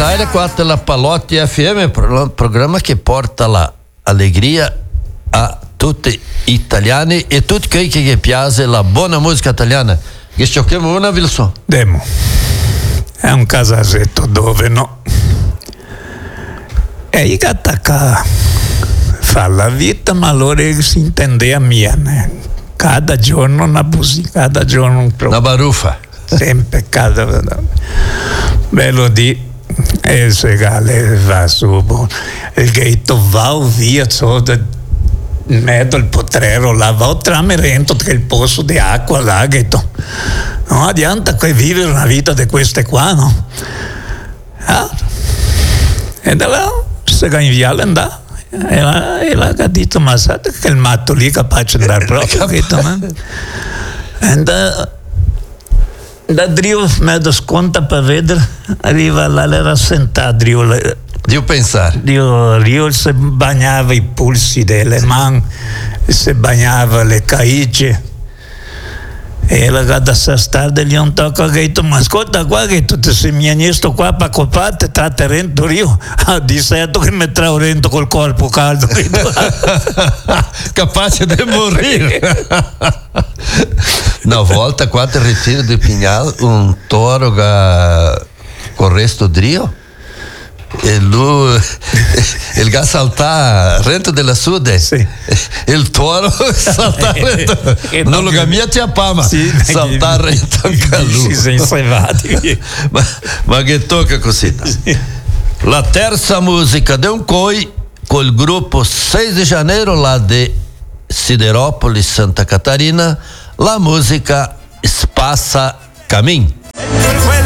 Italia, quattro la Palotti FM, programma che porta la allegria a tutti gli italiani e tutti quelli che piace la buona musica italiana. Che sciocchiamo una Wilson? Demo. È un casasetto dove no. E io attacca fa la vita, ma allora si intende a mia. Cada giorno una musica, cada giorno un problema. Una baruffa. Sempre cada. Bello di. E segale va su. Il gato va via, in mezzo al potrero, là va tramerento che il pozzo di acqua là, gato. No, adianta che vivere una vita di queste qua, no? Ah. E da là se ga in viale andà. E là ha detto, ma sapete che il matto lì è capace di andare proprio, e da Drio mi sconta per vedere, arriva là, era sentato Dio pensare. Dio si bagnava i polsi delle mani, si bagnava le caice. E la gata sa stare lì un tocco che detto, ma ascolta qua che tu ti sei miagnesto qua per copate, tratterento io. Di certo che mi traurento col corpo caldo. Capace di morire. Una volta quando il ritiro di Pignal, un toro con resto drio. E lui il gas salta rento della sude, sì. Il toro salta rento non lo cammia a pama, sì, salta rento anche a lui. Si sono ma che tocca così, sì. La terza musica di un coi col gruppo 6 di Janeiro là di Sideropoli Santa Catarina, la musica Spassa Camin.